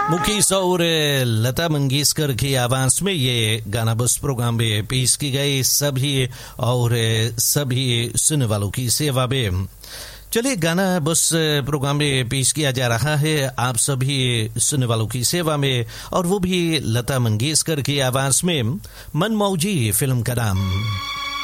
मुकेश और लता मंगेशकर की आवाज में ये गाना बस प्रोग्राम में पेश की गई सभी सुनने वालों की सेवा में। चलिए गाना बस प्रोग्राम में पेश किया जा रहा है आप सभी सुनने वालों की सेवा में, और वो भी लता मंगेशकर की आवाज में मनमौजी फिल्म का नाम।